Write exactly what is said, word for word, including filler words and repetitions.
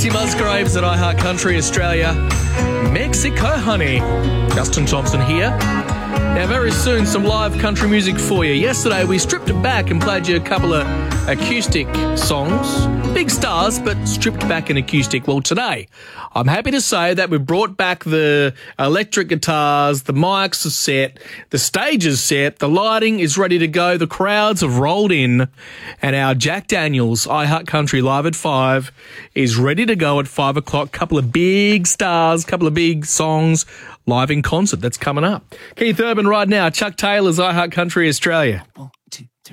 Casey Musgraves at iHeart Country Australia. Mexico Honey. Justin Thompson here. Now, very soon, some live country music for you. Yesterday, we stripped it back and played you a couple of acoustic songs. Big stars, but stripped back in acoustic. Well, today, I'm happy to say that we've brought back the electric guitars, the mics are set, the stage is set, the lighting is ready to go, the crowds have rolled in, and our Jack Daniels iHeart Country Live at five is ready to go at five o'clock. Couple of big stars, couple of big songs, live in concert. That's coming up. Keith Urban right now. Chuck Taylor's iHeart Country Australia. One, two.